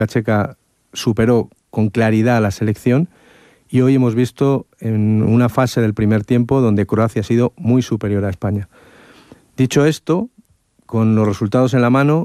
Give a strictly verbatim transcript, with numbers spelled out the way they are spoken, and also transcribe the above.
Checa superó con claridad a la selección y hoy hemos visto en una fase del primer tiempo donde Croacia ha sido muy superior a España. Dicho esto, con los resultados en la mano,